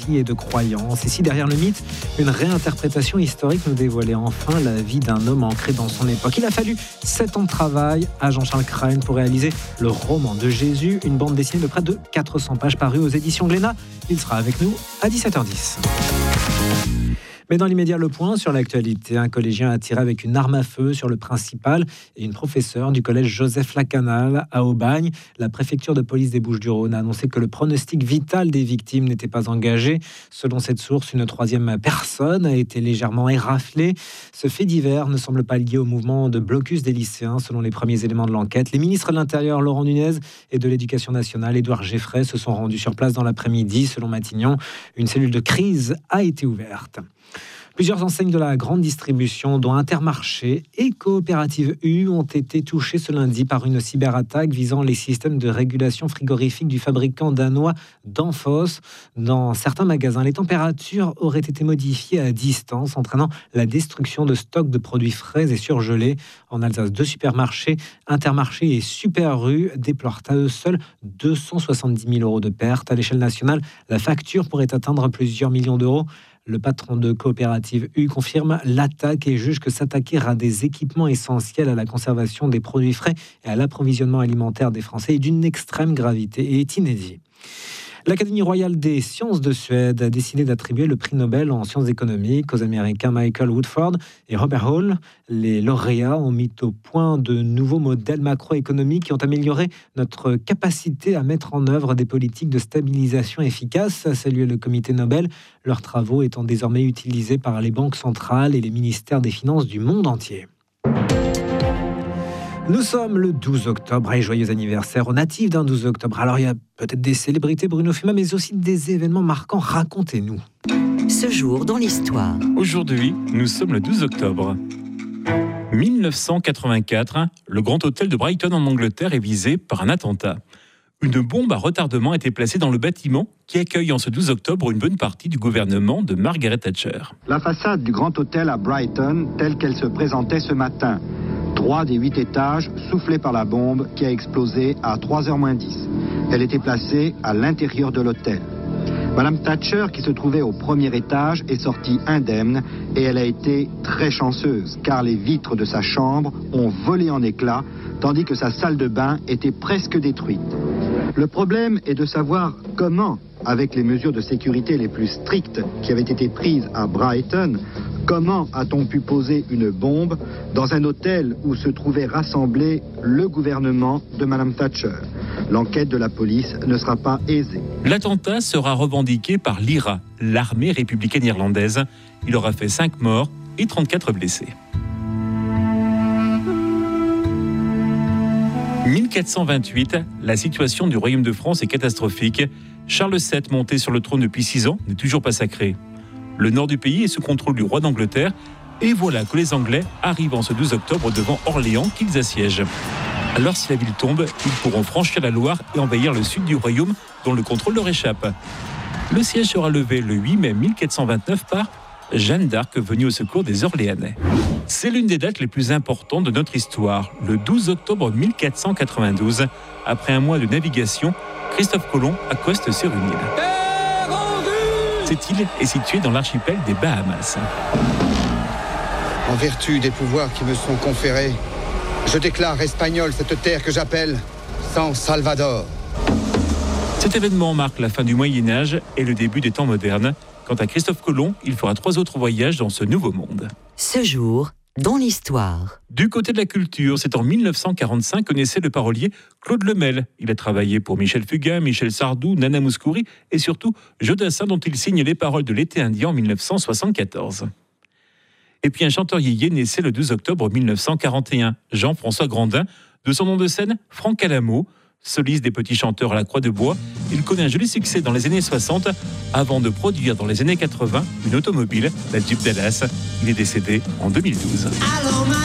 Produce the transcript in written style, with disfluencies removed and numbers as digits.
récits et de croyances. Et si derrière le mythe, une réinterprétation historique nous dévoilait enfin la vie d'un homme ancré dans son époque. Il a fallu 7 ans de travail à Jean-Charles Craen pour réaliser le roman de Jésus, une bande dessinée de près de 400 pages parue aux éditions Glénat. Il sera avec nous à 17h10. Mais dans l'immédiat, le point sur l'actualité. Un collégien a tiré avec une arme à feu sur le principal et une professeure du collège Joseph Lacanal à Aubagne. La préfecture de police des Bouches-du-Rhône a annoncé que le pronostic vital des victimes n'était pas engagé. Selon cette source, une troisième personne a été légèrement éraflée. Ce fait divers ne semble pas lié au mouvement de blocus des lycéens, selon les premiers éléments de l'enquête. Les ministres de l'Intérieur, Laurent Nunez, et de l'Éducation nationale, Édouard Geffray, se sont rendus sur place dans l'après-midi. Selon Matignon, une cellule de crise a été ouverte. Plusieurs enseignes de la grande distribution, dont Intermarché et Coopérative U, ont été touchées ce lundi par une cyberattaque visant les systèmes de régulation frigorifique du fabricant danois Danfoss. Dans certains magasins, les températures auraient été modifiées à distance, entraînant la destruction de stocks de produits frais et surgelés. En Alsace, 2 supermarchés, Intermarché et Super U, déplorent à eux seuls 270 000 euros de pertes. À l'échelle nationale, la facture pourrait atteindre plusieurs millions d'euros. Le patron de Coopérative U confirme l'attaque et juge que s'attaquer à des équipements essentiels à la conservation des produits frais et à l'approvisionnement alimentaire des Français est d'une extrême gravité et est inédit. L'Académie royale des sciences de Suède a décidé d'attribuer le prix Nobel en sciences économiques aux Américains Michael Woodford et Robert Hall. Les lauréats ont mis au point de nouveaux modèles macroéconomiques qui ont amélioré notre capacité à mettre en œuvre des politiques de stabilisation efficaces, a salué le comité Nobel, leurs travaux étant désormais utilisés par les banques centrales et les ministères des Finances du monde entier. Nous sommes le 12 octobre et joyeux anniversaire aux natifs d'un 12 octobre. Alors il y a peut-être des célébrités, Bruno Fuma, mais aussi des événements marquants. Racontez-nous. Ce jour dans l'histoire. Aujourd'hui, nous sommes le 12 octobre. 1984, le Grand Hôtel de Brighton en Angleterre est visé par un attentat. Une bombe à retardement a été placée dans le bâtiment qui accueille en ce 12 octobre une bonne partie du gouvernement de Margaret Thatcher. La façade du Grand Hôtel à Brighton, telle qu'elle se présentait ce matin. 3 des 8 étages soufflés par la bombe qui a explosé à 3h-10. Elle était placée à l'intérieur de l'hôtel. Madame Thatcher, qui se trouvait au premier étage, est sortie indemne et elle a été très chanceuse car les vitres de sa chambre ont volé en éclats tandis que sa salle de bain était presque détruite. Le problème est de savoir comment, avec les mesures de sécurité les plus strictes qui avaient été prises à Brighton, comment a-t-on pu poser une bombe dans un hôtel où se trouvait rassemblé le gouvernement de Madame Thatcher? L'enquête de la police ne sera pas aisée. L'attentat sera revendiqué par l'IRA, l'armée républicaine irlandaise. Il aura fait 5 morts et 34 blessés. 1428, la situation du Royaume de France est catastrophique. Charles VII, monté sur le trône depuis 6 ans, n'est toujours pas sacré. Le nord du pays est sous contrôle du roi d'Angleterre. Et voilà que les Anglais arrivent en ce 12 octobre devant Orléans qu'ils assiègent. Alors si la ville tombe, ils pourront franchir la Loire et envahir le sud du royaume dont le contrôle leur échappe. Le siège sera levé le 8 mai 1429 par Jeanne d'Arc venue au secours des Orléanais. C'est l'une des dates les plus importantes de notre histoire. Le 12 octobre 1492, après un mois de navigation, Christophe Colomb accoste sur une île. Cette île est située dans l'archipel des Bahamas. En vertu des pouvoirs qui me sont conférés, je déclare espagnole cette terre que j'appelle San Salvador. Cet événement marque la fin du Moyen-Âge et le début des temps modernes. Quant à Christophe Colomb, il fera 3 autres voyages dans ce nouveau monde. Ce jour dans l'histoire. Du côté de la culture, c'est en 1945 que naissait le parolier Claude Lemel. Il a travaillé pour Michel Fugain, Michel Sardou, Nana Mouskouri et surtout Jodassin dont il signe les paroles de L'été indien en 1974. Et puis un chanteur yéyé naissait le 12 octobre 1941, Jean-François Grandin, de son nom de scène Franck Alamo. Soliste des Petits Chanteurs à la Croix de Bois, il connaît un joli succès dans les années 60 avant de produire dans les années 80 une automobile, la Jeep Dallas. Il est décédé en 2012.